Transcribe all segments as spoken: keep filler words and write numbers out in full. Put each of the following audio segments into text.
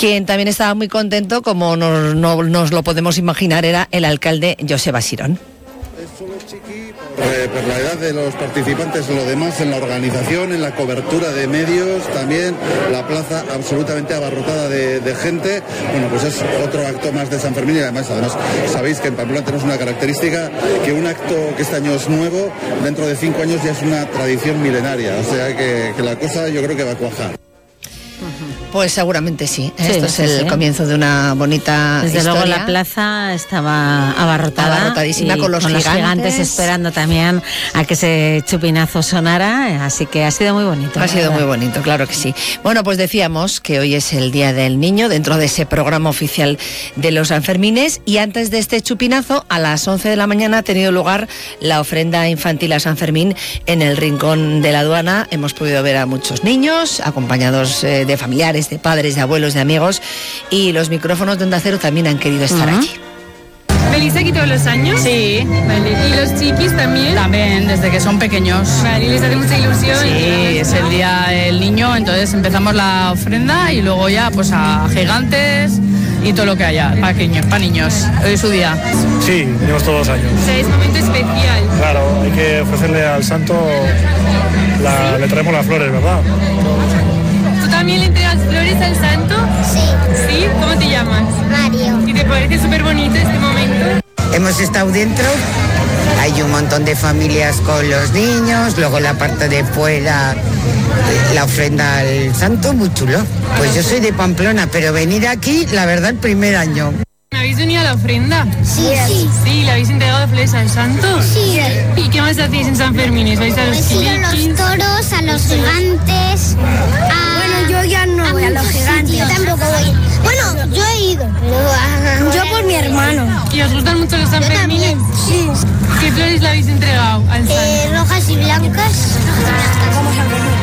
Quien también estaba muy contento, como nos, no, nos lo podemos imaginar, era el alcalde Joseba Sirón. Es solo chiqui por, eh, por la edad de los participantes, lo demás en la organización, en la cobertura de medios, también la plaza absolutamente abarrotada de, de gente. Bueno, pues es otro acto más de San Fermín y además, además sabéis que en Pamplona tenemos una característica, que un acto que este año es nuevo, dentro de cinco años ya es una tradición milenaria, o sea que, que la cosa yo creo que va a cuajar. Pues seguramente sí. Sí, Esto sí, es el sí. comienzo de una bonita Desde historia. luego la plaza estaba abarrotada, Abarrotadísima, y con los con gigantes. los gigantes esperando también a que ese chupinazo sonara, así que ha sido muy bonito. Ha sido muy bonito, claro que sí. Bueno, pues decíamos que hoy es el Día del Niño dentro de ese programa oficial de los Sanfermines, y antes de este chupinazo, a las once de la mañana ha tenido lugar la ofrenda infantil a San Fermín en el Rincón de la Aduana. Hemos podido ver a muchos niños acompañados eh, de familiares, de padres, de abuelos, de amigos, y los micrófonos de Onda Cero también han querido estar Uh-huh. allí. ¿Venís aquí todos los años? Sí, Vale. ¿Y los chiquis también? también desde que son pequeños. Vale, ¿y les hace mucha ilusión? Sí, es el día del niño, entonces empezamos la ofrenda y luego ya pues a gigantes y todo lo que haya, para niños, para niños. Hoy es su día. Sí, venimos todos los años. O sea, es un momento especial. Claro, hay que ofrecerle al santo, la, le traemos las flores, ¿verdad? ¿Tú también le entregas flores al santo? Sí, ¿Sí? ¿Cómo te llamas? Mario. ¿Y te parece súper bonito este momento? Hemos estado dentro, hay un montón de familias con los niños, luego la parte de fuera, la ofrenda al santo, muy chulo. Pues yo soy de Pamplona, pero venir aquí, la verdad, el primer año. ¿Me habéis unido a la ofrenda? Sí, sí. Sí, ¿le habéis entregado flores al santo? Sí. ¿Y qué más hacéis en San Fermín? ¿Vais a los Pues ir a chiquis? los toros, a los gigantes. A... Bueno, yo ya no voy a los gigantes. Yo tampoco voy. Bueno, yo he ido. Pero, yo por mi hermano. ¿Y os gustan mucho los San Yo Fermines? también. Sí. ¿Qué flores le habéis entregado al santo? Eh, rojas y blancas. Como San Fermín.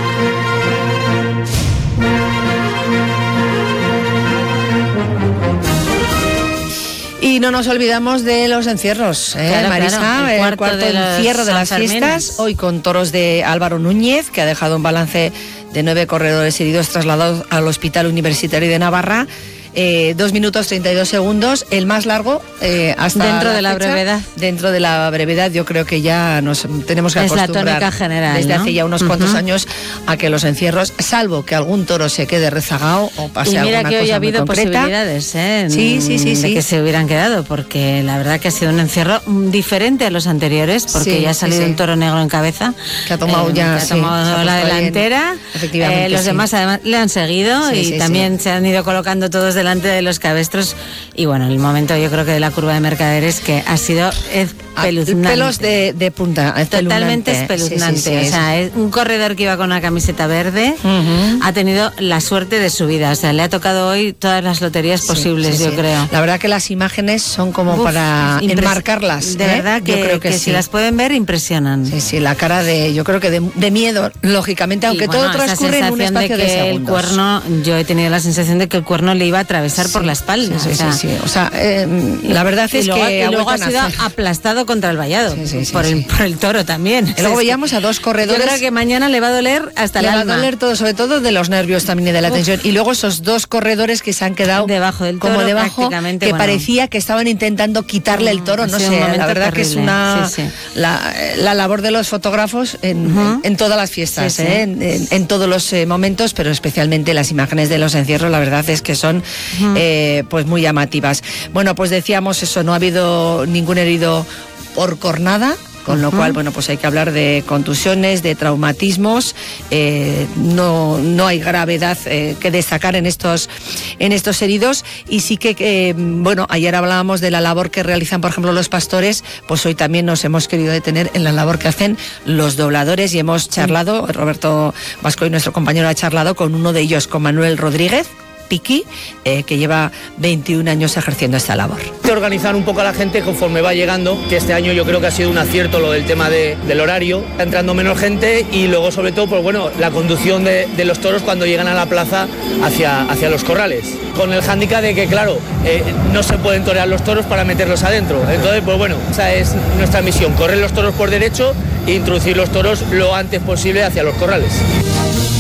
Y no nos olvidamos de los encierros, ¿eh, Claro, Marisa? claro, el El cuarto cuarto, de los encierro de las Sanfermines. fiestas, hoy con toros de Álvaro Núñez, que ha dejado un balance de nueve corredores heridos trasladados al Hospital Universitario de Navarra. Eh, dos minutos treinta y dos segundos, el más largo eh, hasta Dentro de la fecha. brevedad. Dentro de la brevedad, yo creo que ya nos tenemos que Es la acostumbrar tónica general, desde ¿no? hace ya unos Uh-huh. cuantos años a que los encierros, salvo que algún toro se quede rezagado o pase Y mira alguna que hoy cosa ha muy habido concreta. posibilidades, ¿eh? Sí, sí, sí, de sí. que se hubieran quedado, porque la verdad que ha sido un encierro diferente a los anteriores, porque Sí, ya ha sí, salido sí. un toro negro en cabeza. Que ha tomado ya, que ha sí, tomado se ha la puesto bien. delantera. Efectivamente, Eh, los sí. demás además le han seguido Sí, y sí, también sí. se han ido colocando todos delante de los cabestros. Y bueno, el momento yo creo que de la curva de mercaderes que ha sido espeluznante. Pelos de, de punta. Totalmente espeluznante. Sí, sí, sí, o sea, es un corredor que iba con una camiseta verde Ujú. ha tenido la suerte de su vida. O sea, le ha tocado hoy todas las loterías Sí, posibles, sí, yo sí. creo. La verdad que las imágenes son como Uf, para impres- enmarcarlas. De ¿eh? verdad que, yo creo que, que sí. si las pueden ver, impresionan. Sí, sí, la cara de, yo creo que de, de miedo, lógicamente, aunque Y, bueno, todo esa transcurre en un sensación espacio de de, que el segundos. cuerno, yo he tenido la sensación de que el cuerno le iba a atravesar por Sí, la espalda. Sí, sí, o sea, sí, sí. O sea, eh, la verdad y es luego, que y ha luego ha vuelto a sido nacer. aplastado contra el vallado Sí, sí, sí, por, sí. El, por el toro también. Y luego veíamos a dos Yo corredores. creo que mañana le va a doler hasta Le el va a alma. doler todo, sobre todo de los nervios también y de la Uf. tensión. Y luego esos dos corredores que se han quedado Debajo del como toro, debajo, prácticamente, que bueno. parecía que estaban intentando quitarle el toro. Ha No sido sé, un la momento verdad que es terrible. una Sí, sí. La, la labor de los fotógrafos en, Ujú. en, en todas las fiestas, Sí, sí. ¿eh? en, en- en todos los eh, momentos, pero especialmente las imágenes de los encierros, la verdad es que son eh, pues muy llamativas. Bueno, pues decíamos eso, no ha habido ningún herido por cornada. Con lo Ujú. cual, bueno, pues hay que hablar de contusiones, de traumatismos. Eh, no, no hay gravedad eh, que destacar en estos, en estos heridos. Y sí que, eh, bueno, ayer hablábamos de la labor que realizan, por ejemplo, los pastores. Pues hoy también nos hemos querido detener en la labor que hacen los dobladores y hemos charlado, Roberto Vasco y nuestro compañero ha charlado con uno de ellos, con Manuel Rodríguez Piqui, eh, que lleva veintiún años ejerciendo esta labor. De organizar un poco a la gente conforme va llegando, que este año yo creo que ha sido un acierto lo del tema de, del horario, está entrando menos gente y luego sobre todo pues bueno, la conducción de, de los toros cuando llegan a la plaza hacia, hacia los corrales, con el hándicap de que claro, eh, no se pueden torear los toros para meterlos adentro, entonces pues bueno, esa es nuestra misión, correr los toros por derecho e introducir los toros lo antes posible hacia los corrales.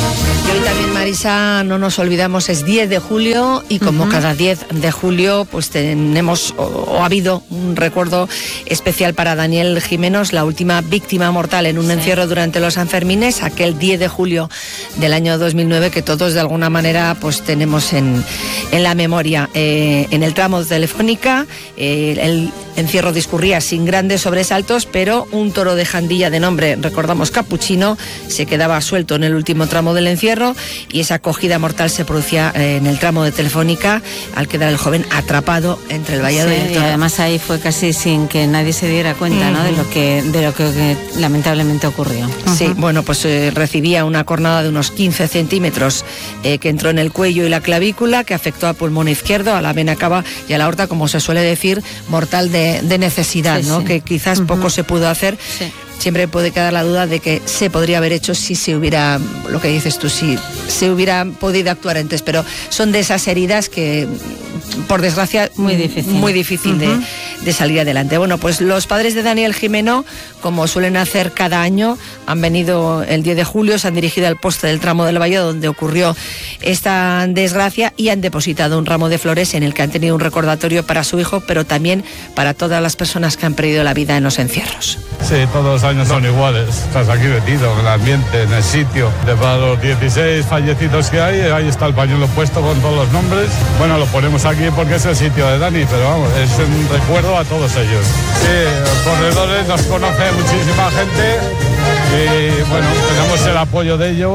Y hoy también, Marisa, no nos olvidamos, es diez de julio y como uh-huh. cada diez de julio pues tenemos o, o ha habido un recuerdo especial para Daniel Giménez, la última víctima mortal en un sí. encierro durante los Sanfermines, aquel diez de julio del año dos mil nueve que todos de alguna manera pues tenemos en, en la memoria. Eh, en el tramo de Telefónica eh, el encierro discurría sin grandes sobresaltos, pero un toro de Jandilla de nombre, recordamos, Capuchino, se quedaba suelto en el último tramo del encierro y esa acogida mortal se producía en el tramo de Telefónica al quedar el joven atrapado entre el vallado sí, y el toro. Y además ahí fue casi sin que nadie se diera cuenta, uh-huh. ¿no? de lo que de lo que, que lamentablemente ocurrió. Uh-huh. Sí, bueno, pues eh, recibía una cornada de unos quince centímetros eh, que entró en el cuello y la clavícula, que afectó al pulmón izquierdo, a la vena cava y a la aorta, como se suele decir, mortal de, de necesidad, sí, ¿no? Sí. Que quizás uh-huh. poco se pudo hacer. Sí. Siempre puede quedar la duda de que se podría haber hecho si se hubiera, lo que dices tú, si se hubiera podido actuar antes, pero son de esas heridas que, por desgracia, muy difícil, muy difícil uh-huh. de, de salir adelante. Bueno, pues los padres de Daniel Giménez, como suelen hacer cada año, han venido el diez de julio, se han dirigido al poste del tramo del Valle donde ocurrió esta desgracia y han depositado un ramo de flores en el que han tenido un recordatorio para su hijo, pero también para todas las personas que han perdido la vida en los encierros. Sí, todos los años son iguales. Estás aquí metido en el ambiente, en el sitio. De para los dieciséis fallecidos que hay, ahí está el pañuelo puesto con todos los nombres. Bueno, lo ponemos aquí porque es el sitio de Dani, pero vamos, es un recuerdo a todos ellos. Sí, los corredores nos conoce muchísima gente y bueno, tenemos el apoyo de ellos.